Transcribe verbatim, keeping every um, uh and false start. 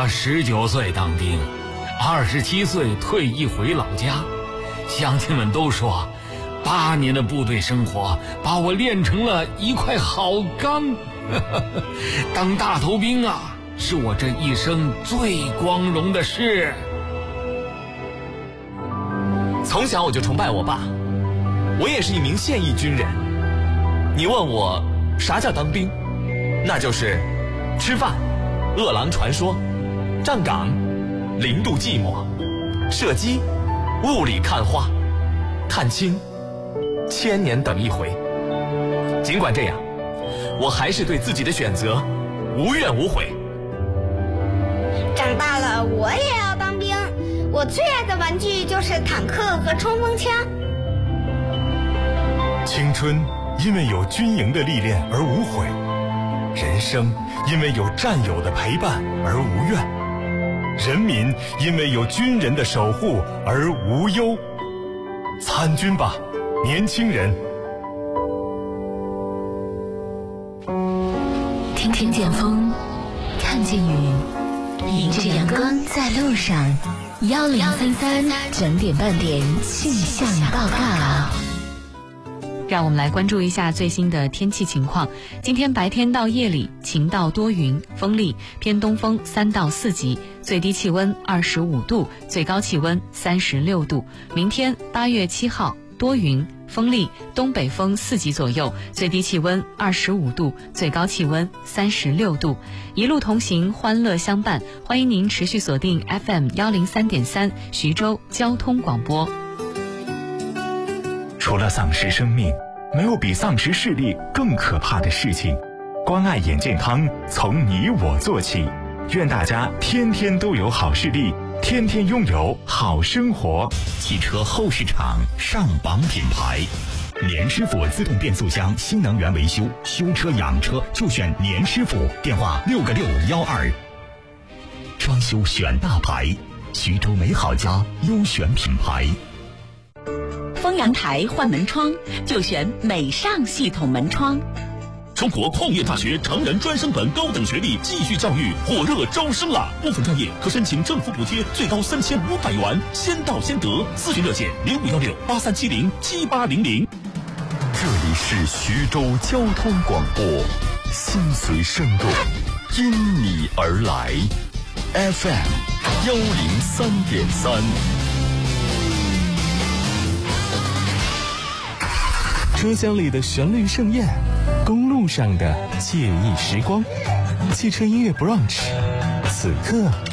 我十九岁当兵，二十七岁退役回老家。乡亲们都说，八年的部队生活把我练成了一块好钢。当大头兵啊，是我这一生最光荣的事。 从小我就崇拜我爸，我也是一名现役军人。你问我啥叫当兵，那就是吃饭、饿狼传说、站岗、零度寂寞、射击、雾里看花、探亲、千年等一回。尽管这样，我还是对自己的选择无怨无悔。 长大了我也要当兵，我最爱的玩具就是坦克和冲锋枪。 青春因为有军营的历练而无悔，人生因为有战友的陪伴而无怨，人民因为有军人的守护而无忧。参军吧，年轻人！ 听听见风，看见雨，迎着阳光在路上。幺零三三整点半点气象报告。 让我们来关注一下最新的天气情况。今天白天到夜里晴到多云，风力偏东风三到四级，最低气温二十五度，最高气温三十六度。明天八月七号多云，风力东北风四级左右，最低气温二十五度，最高气温三十六度。一路同行，欢乐相伴，欢迎您持续锁定 F M 幺零三点三徐州交通广播。 除了丧失生命，没有比丧失视力更可怕的事情。关爱眼健康，从你我做起。愿大家天天都有好视力，天天拥有好生活。 汽车后市场上榜品牌，年师傅自动变速箱新能源维修，修车养车就选年师傅，电话六个六幺二。装修选大牌，徐州美好家优选品牌。 丰阳台换门窗就选美尚系统门窗。 中国矿业大学成人专升本高等学历继续教育火热招生了，部分专业可申请政府补贴，最高三千五百元，先到先得。咨询热线零五幺六八三七零七八零零。 这里是徐州交通广播，心随声动，因你而来。F M 幺零三点三。 车厢里的旋律盛宴，公路上的惬意时光，汽车音乐 brunch， 此刻